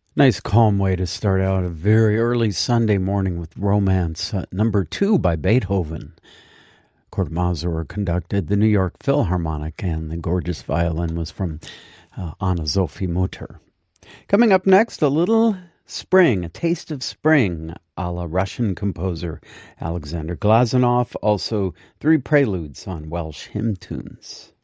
Nice calm way to start out a very early Sunday morning with Romance, number 2 by Beethoven. Kurt Masur conducted the New York Philharmonic, and the gorgeous violin was from Anna-Sophie Mutter. Coming up next, a little spring, a taste of spring, a la Russian composer Alexander Glazunov, also 3 preludes on Welsh hymn tunes.